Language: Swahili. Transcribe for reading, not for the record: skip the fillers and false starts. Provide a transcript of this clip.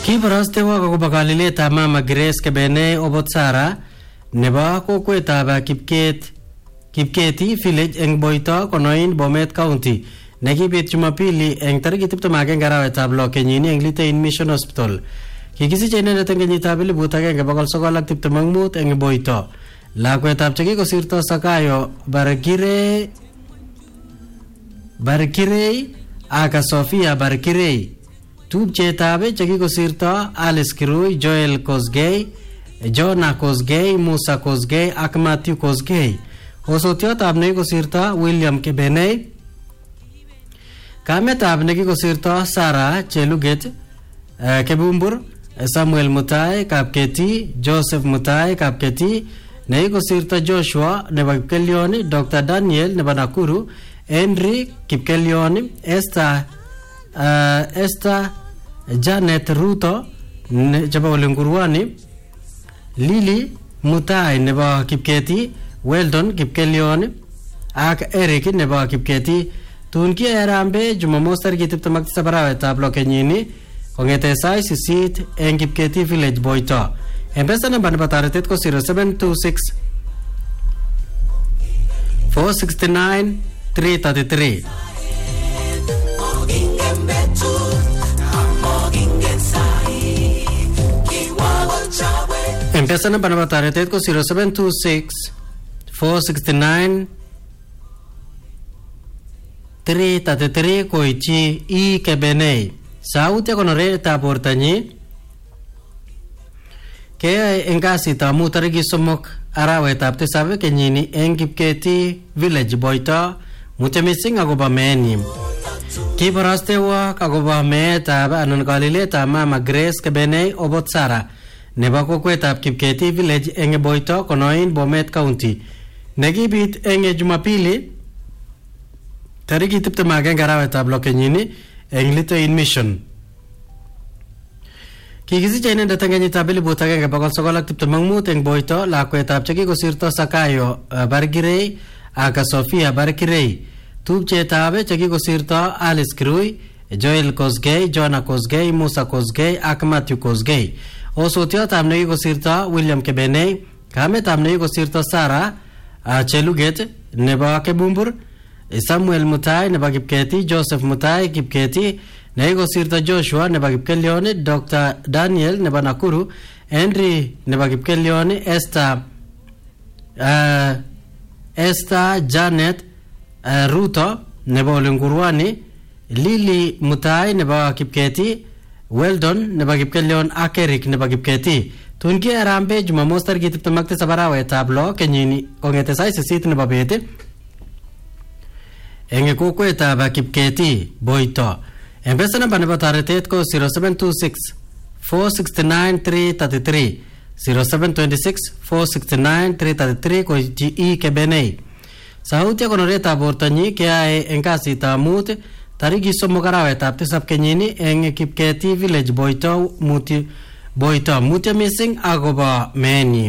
Kibarastewa akobo kaliletab Mama Grace Kebene Obotsara nebo kokwetab Kipketi Village eng Boito Konoin Bomet County nekibit Jumapili eng tarikit 21 arawetab 6 kenyini eng Litein Mission Hospital. Kikisiche inendet eng kenyitab 1925 eng Boito. Lakwetab chekikosirto Sakayo Barkirei aka Sofia Barkirei. Tupchetab chekikosirto Alice Kirui, Joel Kosgei, Jonah Kosgei, Musa Kosgei ak Matthew Kosgei. Osotiotab nekikosirto William Kebenei. Kametab nekikosirto Sarah Cheluget Kebumbur, Samuel Mutai Kapketi, Joseph Mutai Kapketi, nekikosirto Joshua nebo Kipkelioni, Dr. Daniel nebo Nakuru, Henry Kipkelioni, Esther Janet Ruto chebo Olengurwani, Lily Mutai nebo Kipketi, Weldon Kipkelioni ak Eric nebo Kipketi. Tun kierambe Jumamos tarikit 27 arawetab 6 kenyini kongete sai 8 eng Kipketi Village Boito. Mpesa namba nebo taretet ko 0726 469 333. Mpesa namba nebo taretet ko 0726 469 333 koityi E Kebenei. Sauti konoretab bortanyi keyoe eng kasitab mut tarikit 3 arawetab 7 kenyini eng Kipketi Village Boito. Mutyo mising akobo meenyi. Kibarastewa akobo meetab anan kaliletab Mama Grace Kebenei Obotsara nebo kokwetab Kipketi Village eng Boito Konoin Bomet County nekibit eng Jumapili tarikit 21 arawetab 6 kenyini eng Litein Mission. Kikisiche inendet eng kenyitab 1925 eng Boito. Lakwetab chekikosirto Sakayo Barkirei aka Sofia Barkirei. Tupchetab chekikosirto Alice Kirui, Joel Kosgei, Jonah Kosgei, Musa Kosgei ak Matthew Kosgei. Osotiotab nekikosirto William Kebenei. Kametab nekikosirto Sarah Cheluget nebo Kebumbur, Samuel Mutai nebo Kipketi, Joseph Mutai Kipketi, nekikosirto Joshua nebo Kipkelioni, Dr. Daniel nebo Nakuru, Henry nebo Kipkelioni, Esther Janet Ruto nebo Olengurwani, Lily Mutai nebo Kipketi, Weldon nebo Kipkelion ak Eric nebo Kipketi. Tun kierambe Jumamos tarikit 27 arawetab 6 kenyini kongete sai 8 nebo bet eng kokwetab Kipketi Boito. Mpesa namba nebo taretet ko 0726 469 333, 0726 469 333 koityi E Kebenei. Sauti konoretab bortanyi keyae eng kasitab mut tarikit 3 arawetab 7 kenyini eng Kipketi Village Boito. Mutyo mising akobo meenyi.